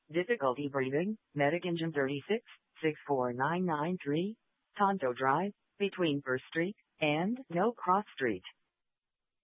Difficulty breathing, Medic Engine 36, 64993, Tonto Drive, between First Street and No Cross Street.